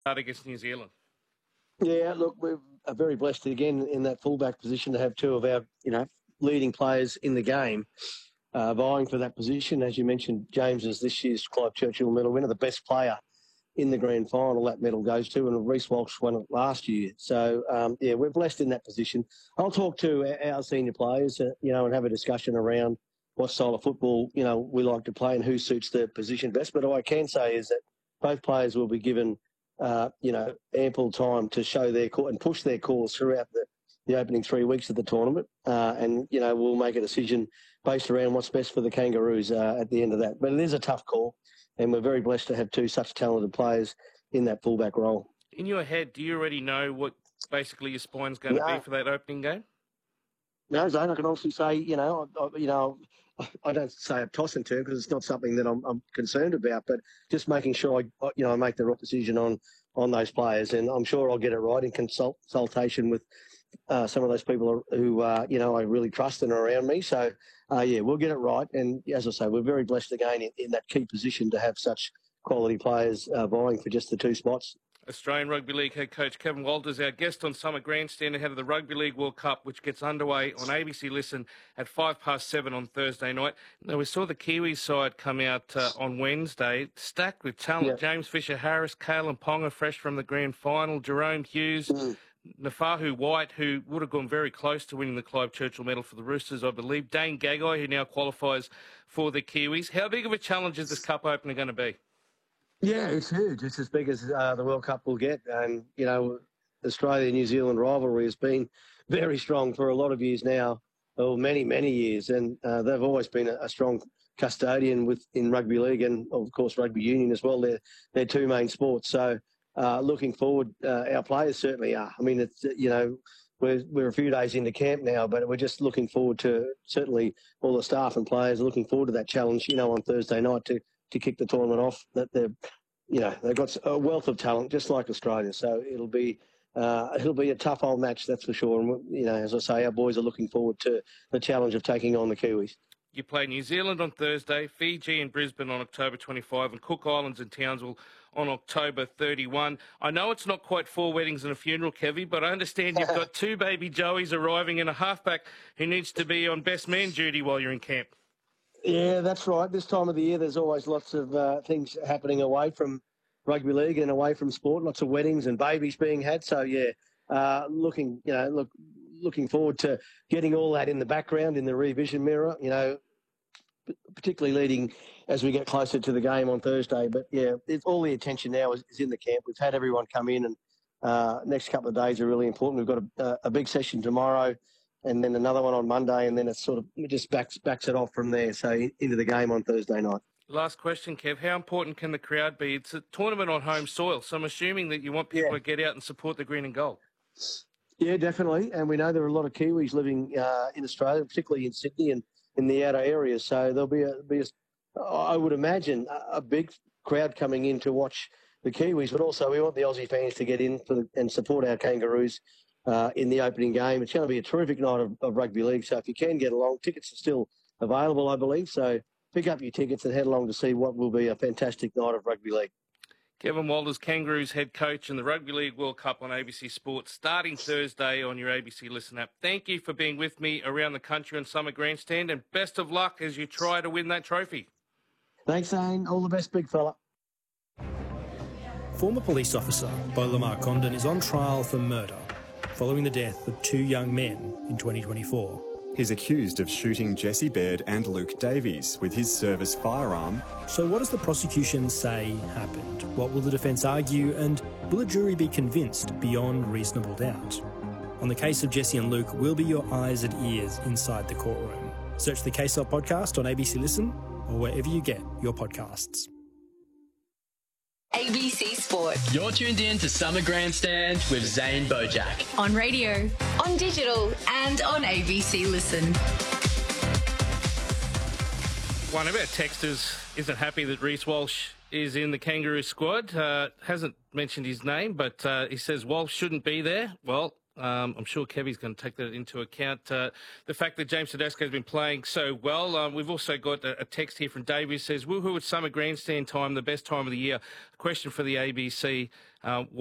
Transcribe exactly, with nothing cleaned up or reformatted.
start against New Zealand. Yeah, look, we're very blessed again in that fullback position to have two of our, you know, leading players in the game uh, vying for that position. As you mentioned, James is this year's Clive Churchill medal winner, the best player in the grand final that medal goes to, and Reece Walsh won it last year. So, um, yeah, we're blessed in that position. I'll talk to our senior players, uh, you know, and have a discussion around what style of football, you know, we like to play and who suits their position best. But what I can say is that both players will be given, uh, you know, ample time to show their core and push their cause throughout the, the opening three weeks of the tournament. Uh, and, you know, we'll make a decision based around what's best for the Kangaroos uh, at the end of that. But it is a tough call. And we're very blessed to have two such talented players in that fullback role. In your head, do you already know what basically your spine's going no. to be for that opening game? No, Zane, I can honestly say, you know, I, you know, I don't say a toss and turn because it's not something that I'm, I'm concerned about, but just making sure I, you know, I make the right decision on on those players, and I'm sure I'll get it right in consult, consultation with uh, some of those people who, uh, you know, I really trust and are around me. So, uh, yeah, we'll get it right. And as I say, we're very blessed again in, in that key position to have such quality players uh, vying for just the two spots. Australian Rugby League head coach Kevin Walters, our guest on Summer Grandstand ahead of the Rugby League World Cup, which gets underway on A B C Listen at five past seven on Thursday night. Now, we saw the Kiwis side come out uh, on Wednesday, stacked with talent. Yeah. James Fisher-Harris, Kalen Ponga, fresh from the grand final, Jerome Hughes, mm. Nafahu White, who would have gone very close to winning the Clive Churchill medal for the Roosters, I believe. Dane Gagai, who now qualifies for the Kiwis. How big of a challenge is this Cup opener going to be? Yeah, it's huge. It's as big as uh, the World Cup will get. And, you know, Australia-New Zealand rivalry has been very strong for a lot of years now, or many, many years. And uh, they've always been a, a strong custodian with in rugby league and, of course, rugby union as well. They're, they're two main sports. So uh, looking forward, uh, our players certainly are. I mean, it's, you know, we're, we're a few days into camp now, but we're just looking forward to, certainly all the staff and players are looking forward to that challenge, you know, on Thursday night to to kick the tournament off. That they're, you know, they've got a wealth of talent, just like Australia. So it'll be, uh, it'll be a tough old match, that's for sure. And you know, as I say, our boys are looking forward to the challenge of taking on the Kiwis. You play New Zealand on Thursday, Fiji and Brisbane on October twenty-fifth, and Cook Islands and Townsville on October thirty-first. I know it's not quite four weddings and a funeral, Kevy, but I understand you've got two baby Joeys arriving and a halfback who needs to be on best man duty while you're in camp. Yeah, that's right. This time of the year, there's always lots of uh, things happening away from rugby league and away from sport. Lots of weddings and babies being had. So yeah, uh, looking, you know, look, looking forward to getting all that in the background in the revision mirror. You know, particularly leading as we get closer to the game on Thursday. But yeah, it's, all the attention now is, is in the camp. We've had everyone come in, and uh, next couple of days are really important. We've got a, a big session tomorrow, and then another one on Monday, and then it sort of it just backs backs it off from there. So into the game on Thursday night. Last question, Kev. How important can the crowd be? It's a tournament on home soil, so I'm assuming that you want people yeah. to get out and support the green and gold. Yeah, definitely. And we know there are a lot of Kiwis living uh, in Australia, particularly in Sydney and in the outer areas. So there'll be a, be a I would imagine, a big crowd coming in to watch the Kiwis, but also we want the Aussie fans to get in for the, and support our Kangaroos Uh, in the opening game. It's going to be a terrific night of, of rugby league. So if you can get along, tickets are still available, I believe. So pick up your tickets and head along to see what will be a fantastic night of rugby league. Kevin Walters, Kangaroos head coach in the Rugby League World Cup on A B C Sports, starting Thursday on your A B C Listen app. Thank you for being with me around the country on Summer Grandstand, and best of luck as you try to win that trophy. Thanks, Zane. All the best, big fella. Former police officer Beau Lamar Condon is on trial for murder following the death of two young men in twenty twenty-four. He's accused of shooting Jesse Baird and Luke Davies with his service firearm. So what does the prosecution say happened? What will the defence argue, and will a jury be convinced beyond reasonable doubt? On the case of Jesse and Luke, we'll be your eyes and ears inside the courtroom. Search the Case Up podcast on A B C Listen or wherever you get your podcasts. A B C Sport. You're tuned in to Summer Grandstand with Zane Bojack. On radio, on digital, and on A B C Listen. One of our texters isn't happy that Reece Walsh is in the Kangaroo squad. Uh, hasn't mentioned his name, but uh, he says Walsh shouldn't be there. Well, Um, I'm sure Kevy's going to take that into account. Uh, the fact that James Tedesco has been playing so well. Um, we've also got a, a text here from Dave who says, woohoo, it's summer grandstand time, the best time of the year. A question for the A B C. Uh,